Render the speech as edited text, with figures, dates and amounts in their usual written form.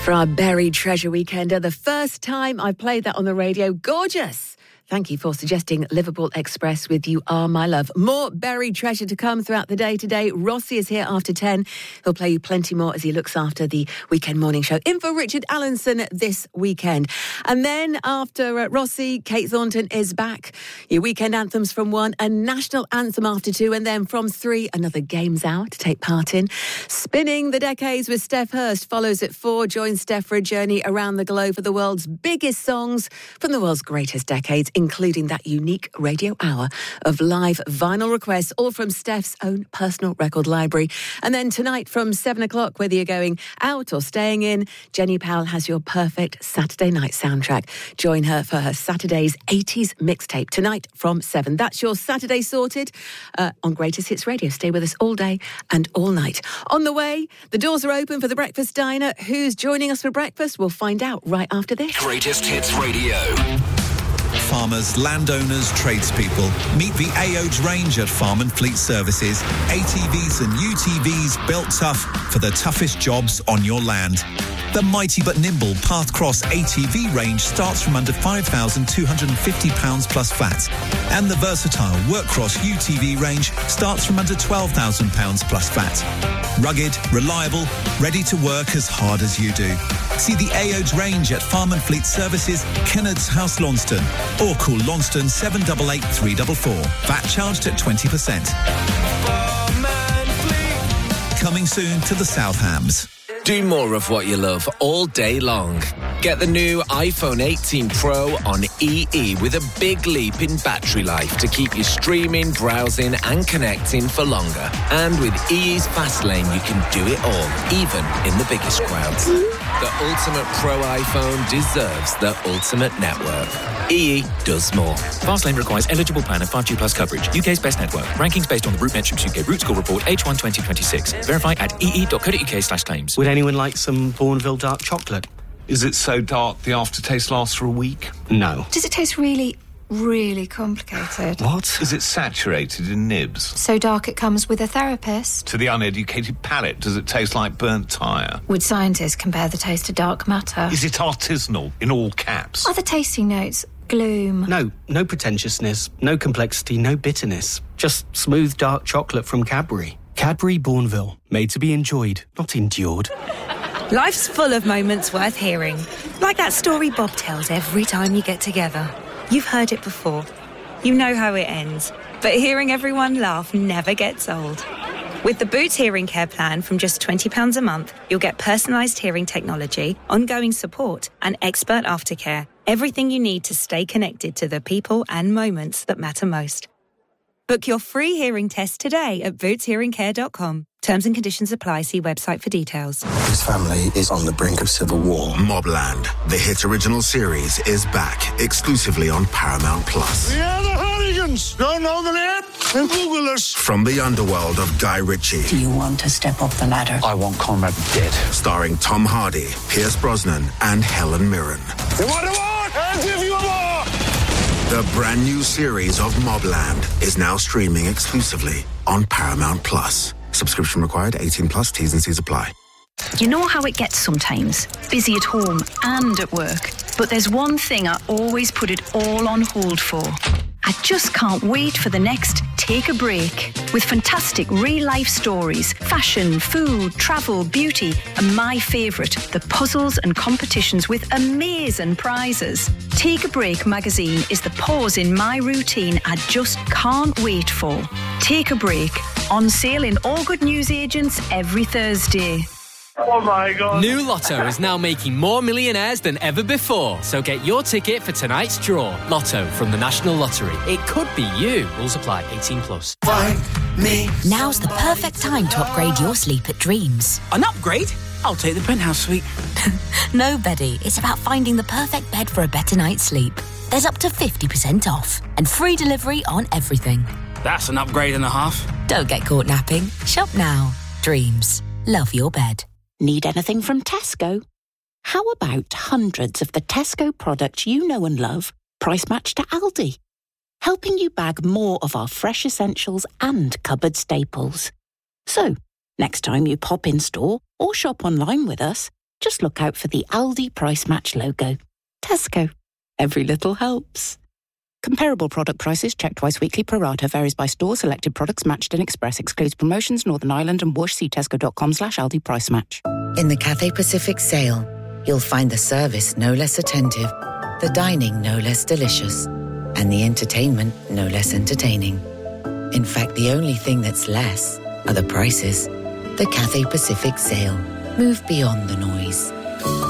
For our Buried Treasure Weekender, the first time I've played that on the radio. Gorgeous! Thank you for suggesting Liverpool Express with You Are My Love. More buried treasure to come throughout the day today. Rossi is here after 10. He'll play you plenty more as he looks after the weekend morning show. In for Richard Allenson this weekend. And then after Rossi, Kate Thornton is back. Your weekend anthems from 1, a national anthem after 2, and then from 3, another Games Hour to take part in. Spinning the Decades with Steph Hurst follows at 4. Join Steph for a journey around the globe for the world's biggest songs from the world's greatest decades, including that unique radio hour of live vinyl requests, all from Steph's own personal record library. And then tonight from 7 o'clock, whether you're going out or staying in, Jenny Powell has your perfect Saturday night soundtrack. Join her for her Saturday's 80s mixtape tonight from 7. That's your Saturday sorted on Greatest Hits Radio. Stay with us all day and all night. On the way, the doors are open for the Breakfast Diner. Who's joining us for breakfast? We'll find out right after this. Greatest Hits Radio. Farmers, landowners, tradespeople. Meet the AOG range at Farm and Fleet Services. ATVs and UTVs built tough for the toughest jobs on your land. The mighty but nimble Pathcross ATV range starts from under £5,250 plus VAT. And the versatile Workcross UTV range starts from under £12,000 plus VAT. Rugged, reliable, ready to work as hard as you do. See the AOG range at Farm and Fleet Services, Kennard's House, Launceston. Or call Launceston 788 344. VAT charged at 20%. Coming soon to the South Hams. Do more of what you love all day long. Get the new iPhone 18 Pro on EE with a big leap in battery life to keep you streaming, browsing and connecting for longer. And with EE's Fast Lane, you can do it all, even in the biggest crowds. The ultimate Pro iPhone deserves the ultimate network. EE does more. Fastlane requires eligible plan and 5G plus coverage. UK's best network. Rankings based on the RootMetrics UK Root Score Report H1 2026. Verify at ee.co.uk/claims. Would anyone like some Bourneville dark chocolate? Is it so dark the aftertaste lasts for a week? No. Does it taste really, really complicated? What? Is it saturated in nibs? So dark it comes with a therapist? To the uneducated palate, does it taste like burnt tyre? Would scientists compare the taste to dark matter? Is it artisanal, in all caps? Are the tasting notes gloom? No pretentiousness, no complexity, no bitterness. Just smooth dark chocolate from Cadbury. Cadbury Bourneville, made to be enjoyed, not endured. Life's full of moments worth hearing. Like that story Bob tells every time you get together. You've heard it before. You know how it ends. But hearing everyone laugh never gets old. With the Boots Hearing Care plan from just £20 a month, you'll get personalised hearing technology, ongoing support and expert aftercare. Everything you need to stay connected to the people and moments that matter most. Book your free hearing test today at bootshearingcare.com. Terms and conditions apply. See website for details. His family is on the brink of civil war. Mobland, the hit original series, is back exclusively on Paramount Plus. We are the Hooligans. Don't know the name? Then Google us. From the underworld of Guy Ritchie. Do you want to step up the ladder? I want Conrad dead. Starring Tom Hardy, Pierce Brosnan, and Helen Mirren. You want a war? I'll give you a war. The brand new series of Mobland is now streaming exclusively on Paramount Plus. Subscription required, 18 plus, T's and C's apply. You know how it gets sometimes, busy at home and at work. But there's one thing I always put it all on hold for. I just can't wait for the next Take a Break. With fantastic real-life stories, fashion, food, travel, beauty, and my favourite, the puzzles and competitions with amazing prizes. Take a Break magazine is the pause in my routine I just can't wait for. Take a Break, on sale in all good newsagents every Thursday. Oh my God. New Lotto is now making more millionaires than ever before. So get your ticket for tonight's draw. Lotto from the National Lottery. It could be you. Rules apply. 18 plus. Find me. Now's the perfect time to upgrade your sleep at Dreams. An upgrade? I'll take the penthouse suite. No, Betty. It's about finding the perfect bed for a better night's sleep. There's up to 50% off and free delivery on everything. That's an upgrade and a half. Don't get caught napping. Shop now. Dreams. Love your bed. Need anything from Tesco? How about hundreds of the Tesco products you know and love, price matched to Aldi? Helping you bag more of our fresh essentials and cupboard staples. So, next time you pop in store or shop online with us, Just look out for the Aldi Price Match logo. Tesco. Every little helps. Comparable product prices checked twice weekly pro rata varies by store. Selected products matched in Express. Excludes promotions Northern Ireland and Whoosh. See tesco.com/Aldi Price Match. In the Cathay Pacific sale, you'll find the service no less attentive, the dining no less delicious, and the entertainment no less entertaining. In fact, the only thing that's less are the prices. The Cathay Pacific sale. Move beyond the noise.